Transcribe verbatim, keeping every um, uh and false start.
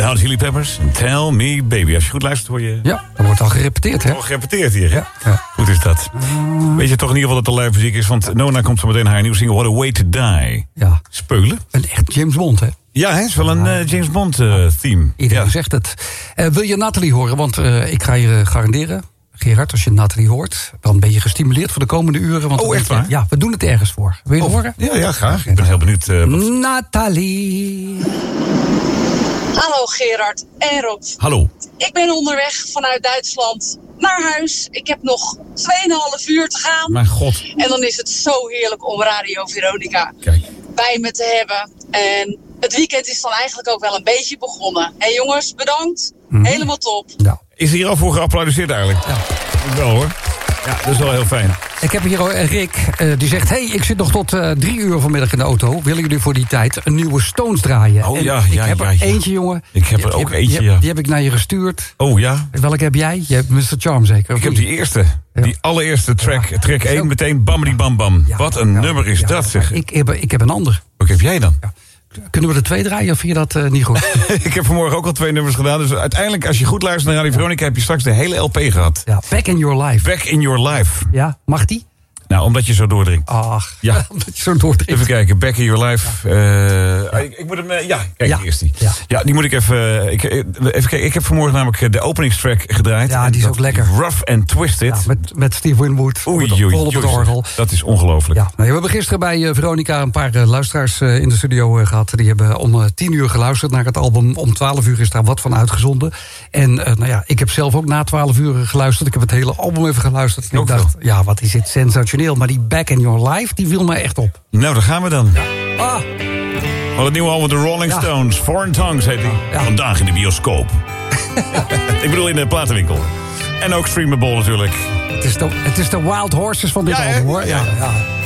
Red Hot Chili Peppers. Tell Me Baby. Als je goed luistert hoor je... Ja, er wordt al gerepeteerd, hè? Al gerepeteerd hier, hè? Ja. Ja. Goed is dat. Uh... Weet je toch in ieder geval dat het live muziek is? Want Nona komt zo meteen haar nieuwe single What a Way to Die. Ja. Speulen. Een echt James Bond, hè? Ja, het is wel een uh, James Bond uh, theme. Iedereen ja. zegt het. Uh, wil je Nathalie horen? Want uh, ik ga je uh, garanderen... Gerard, als je Nathalie hoort, dan ben je gestimuleerd voor de komende uren. Want oh, echt waar? Ja, we doen het ergens voor. Wil je het oh, horen? Ja, ja, graag. Ik ben heel benieuwd. Uh, wat... Nathalie. Hallo Gerard en Rob. Hallo. Ik ben onderweg vanuit Duitsland naar huis. Ik heb nog tweeënhalf uur te gaan. Mijn god. En dan is het zo heerlijk om Radio Veronica Kijk. bij me te hebben. En het weekend is dan eigenlijk ook wel een beetje begonnen. Hé hey jongens, bedankt. Mm-hmm. Helemaal top. Ja. Is er hier al voor geapplaudiseerd eigenlijk? Ja. Wel hoor. Ja, dat is wel heel fijn. Ik heb hier uh, Rick, uh, die zegt... hey, ik zit nog tot uh, drie uur vanmiddag in de auto. Willen jullie voor die tijd een nieuwe Stones draaien? Oh en ja, ik ja, heb er ja, ja. eentje, jongen. Ik heb er die, ook die, eentje, die, ja. Die heb ik naar je gestuurd. Oh ja? Welke heb jij? Je hebt mister Charm zeker? Ik heb die eerste. Ja. Die allereerste track. Ja. Track één, meteen bam bam bam. Ja, Wat een ja, nummer is ja, dat, zeg. Ik heb, ik heb een ander. Wat heb jij dan? Ja. Kunnen we er twee draaien of vind je dat uh, niet goed? Ik heb vanmorgen ook al twee nummers gedaan. Dus uiteindelijk, als je goed luistert naar Radio Veronica... heb je straks de hele L P gehad. Ja, Back in Your Life. Back in Your Life. Ja, mag die? Nou, omdat je zo doordringt. Ach, ja. omdat je zo doordringt. Even kijken, Back in Your Life. Ja. Uh, ja. Ik, ik moet hem... Uh, ja, kijk, ja. hier is die. Ja. ja, die moet ik even... Uh, ik, even kijken, ik heb vanmorgen namelijk de openingstrack gedraaid. Ja, die is ook lekker. Rough and Twisted. Ja, met, met Steve Winwood. Oei, oei, vol op het orgel. Dat is ongelooflijk. Ja, nou, we hebben gisteren bij uh, Veronica een paar uh, luisteraars uh, in de studio uh, gehad. Die hebben om uh, tien uur geluisterd naar het album. Om twaalf uur is daar wat van uitgezonden. En uh, nou ja, ik heb zelf ook na twaalf uur geluisterd. Ik heb het hele album even geluisterd. En ik dacht, veel. ja, wat is dit sensationeel. Maar die Back in Your Life, die viel mij echt op. Nou, daar gaan we dan. Ja. Ah. Van het nieuwe album de Rolling ja. Stones. Foreign Tongues heet die. Ja. Vandaag in de bioscoop. Ik bedoel in de platenwinkel. En ook streamable natuurlijk. Het is de, het is de Wild Horses van dit ja, album, hoor. Ja. Ja, ja.